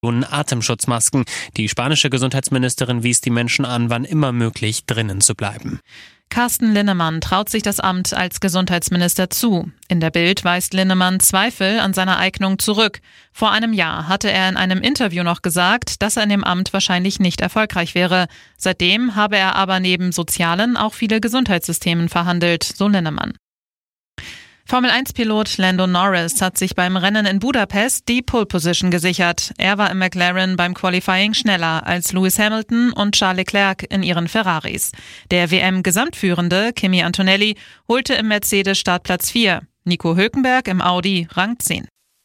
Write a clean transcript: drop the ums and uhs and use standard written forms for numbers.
Atemschutzmasken. Die spanische Gesundheitsministerin wies die Menschen an, wann immer möglich drinnen zu bleiben. Carsten Linnemann traut sich das Amt als Gesundheitsminister zu. In der Bild weist Linnemann Zweifel an seiner Eignung zurück. Vor einem Jahr hatte er in einem Interview noch gesagt, dass er in dem Amt wahrscheinlich nicht erfolgreich wäre. Seitdem habe er aber neben sozialen auch viele Gesundheitssystemen verhandelt, so Linnemann. Formel-1-Pilot Lando Norris hat sich beim Rennen in Budapest die Pole-Position gesichert. Er war im McLaren beim Qualifying schneller als Lewis Hamilton und Charles Leclerc in ihren Ferraris. Der WM-Gesamtführende Kimi Antonelli holte im Mercedes Startplatz 4, Nico Hülkenberg im Audi Rang 10.